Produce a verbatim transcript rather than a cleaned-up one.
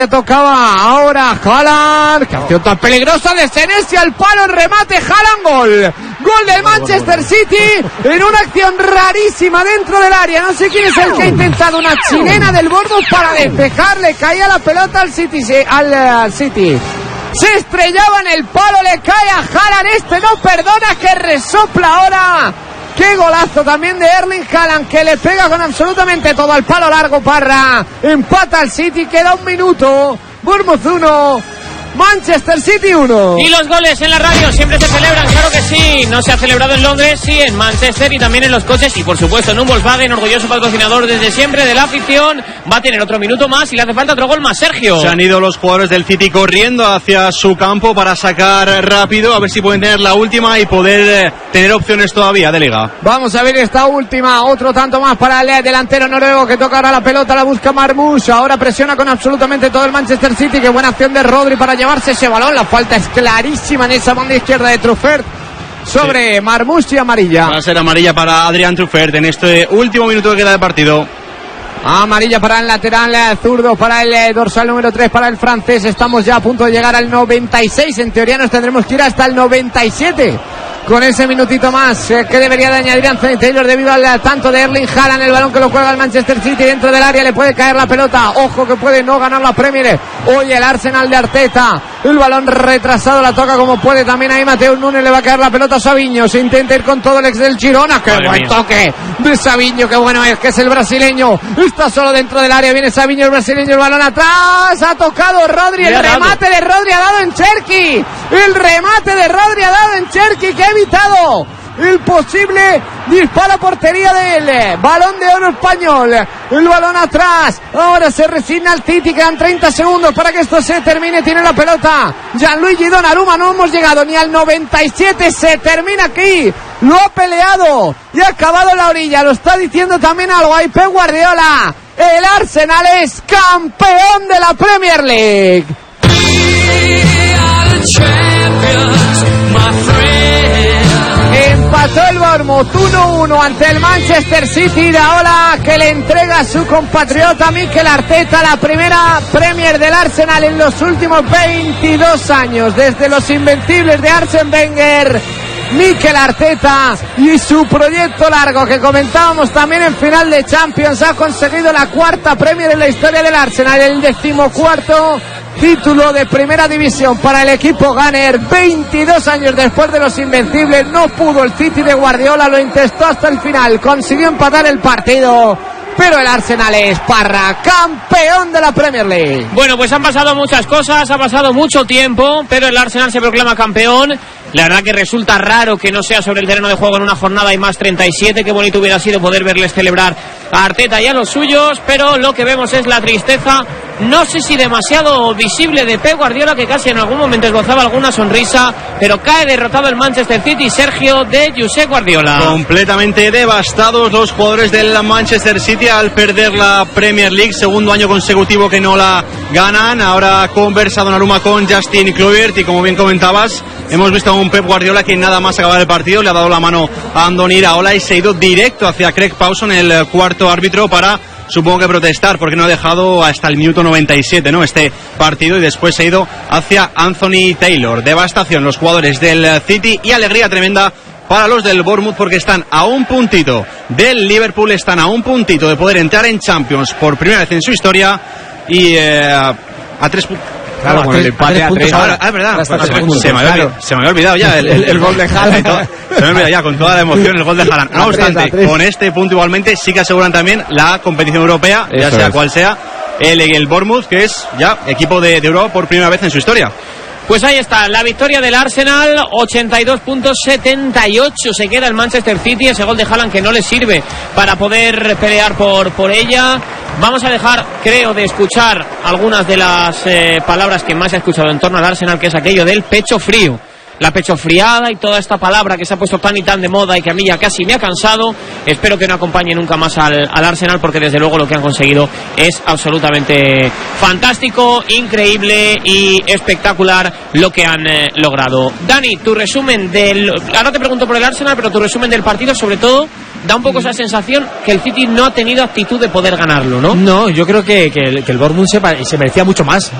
Tocaba ahora Haaland, que acción tan peligrosa de Senesi al palo, el remate, Haaland, gol, gol del Manchester City en una acción rarísima dentro del área. No sé quién es el que ha intentado una chilena del Bournemouth para despejarle, caía la pelota al City, al, al City. Se estrellaba en el palo, le cae a Haaland, este no perdona, que resopla ahora. Qué golazo también de Erling Haaland, que le pega con absolutamente todo al palo largo. Parra empata al City, queda un minuto. Bournemouth uno, Manchester City uno. Y los goles en la radio siempre se celebran, claro que sí. No se ha celebrado en Londres, sí en Manchester y también en los coches y por supuesto en un Volkswagen, orgulloso patrocinador desde siempre de la afición. Va a tener otro minuto más y le hace falta otro gol más, Sergio. Se han ido los jugadores del City corriendo hacia su campo para sacar rápido, a ver si pueden tener la última y poder eh, tener opciones todavía de liga. Vamos a ver esta última, otro tanto más para el delantero noruego que toca ahora la pelota, la busca Marmoush, ahora presiona con absolutamente todo el Manchester City. Qué buena acción de Rodri para llevarse ese balón, la falta es clarísima en esa banda izquierda de Truffert sobre sí. Marmoush, y amarilla. Va a ser amarilla para Adrián Truffert en este último minuto que queda de partido. Amarilla para el lateral zurdo, para el dorsal número tres, para el francés. Estamos ya a punto de llegar al noventa y seis, en teoría nos tendremos que ir hasta el noventa y siete con ese minutito más eh, que debería de añadir Anthony Taylor debido al tanto de Erling Haaland. El balón que lo juega el Manchester City dentro del área, le puede caer la pelota, ojo que puede no ganar la Premier. Oye, el Arsenal de Arteta, el balón retrasado, la toca como puede también ahí Mateus Nunes, le va a caer la pelota a Savinho, se intenta ir con todo el ex del Girona. Qué buen toque de Savinho, qué bueno es, que es el brasileño, está solo dentro del área, viene Savinho, el brasileño, el balón atrás, ha tocado Rodri, el remate de Rodri ha dado en Cherki, el remate de Rodri ha dado en Cherki, que ha evitado el posible disparo a portería del balón de oro español. El balón atrás, ahora se resigna el City, quedan treinta segundos para que esto se termine, tiene la pelota Gianluigi Donnarumma, no hemos llegado ni al noventa y siete, se termina aquí, lo ha peleado y ha acabado la orilla, lo está diciendo también algo ahí Pep Guardiola, el Arsenal es campeón de la Premier League. Empató el Bournemouth uno uno ante el Manchester City, de ahora que le entrega a su compatriota Mikel Arteta la primera Premier del Arsenal en los últimos veintidós años, desde los invencibles de Arsene Wenger. Mikel Arteta y su proyecto largo que comentábamos también en final de Champions, ha conseguido la cuarta Premier en la historia del Arsenal, el decimocuarto título de primera división para el equipo Gunner. Veintidós años después de los invencibles, no pudo el City de Guardiola, lo intentó hasta el final, consiguió empatar el partido, pero el Arsenal es, Parra, campeón de la Premier League. Bueno, pues han pasado muchas cosas, ha pasado mucho tiempo, pero el Arsenal se proclama campeón. La verdad que resulta raro que no sea sobre el terreno de juego en una jornada y más treinta y siete. Qué bonito hubiera sido poder verles celebrar a Arteta y a los suyos, pero lo que vemos es la tristeza, no sé si demasiado visible, de Pep Guardiola, que casi en algún momento esbozaba alguna sonrisa, pero cae derrotado el Manchester City, Sergio, de Josep Guardiola. Completamente devastados los jugadores del Manchester City al perder la Premier League, segundo año consecutivo que no la ganan. Ahora conversa Donnarumma con Justin Kluivert y, como bien comentabas, hemos visto a un Pep Guardiola que nada más acabar el partido le ha dado la mano a Andoni Iraola y se ha ido directo hacia Craig Pawson, el cuarto árbitro, para, supongo que protestar, porque no ha dejado hasta el minuto noventa y siete, ¿no?, este partido, y después se ha ido hacia Anthony Taylor. Devastación los jugadores del City y alegría tremenda para los del Bournemouth, porque están a un puntito del Liverpool, están a un puntito de poder entrar en Champions por primera vez en su historia y eh, a tres puntos. Claro, con el empate a tres. Ah, es verdad. Se, se, me había, se me había olvidado ya el, el, el gol de Haaland. Se me había olvidado ya con toda la emoción el gol de Haaland. No obstante, con este punto igualmente sí que aseguran también la competición europea, ya sea cual sea, el, el Bournemouth, que es ya equipo de, de Europa por primera vez en su historia. Pues ahí está, la victoria del Arsenal, ochenta y dos puntos setenta y ocho se queda el Manchester City, ese gol de Haaland que no le sirve para poder pelear por, por ella. Vamos a dejar, creo, de escuchar algunas de las eh, palabras que más he escuchado en torno al Arsenal, que es aquello del pecho frío. La pechofriada y toda esta palabra que se ha puesto tan y tan de moda y que a mí ya casi me ha cansado. Espero que no acompañe nunca más al, al Arsenal, porque desde luego lo que han conseguido es absolutamente fantástico, increíble y espectacular lo que han eh, logrado. Dani, tu resumen del... Ahora te pregunto por el Arsenal, pero tu resumen del partido, sobre todo da un poco esa sensación que el City no ha tenido actitud de poder ganarlo, ¿no? No, yo creo que, que, el, que el Bournemouth se, se merecía mucho más.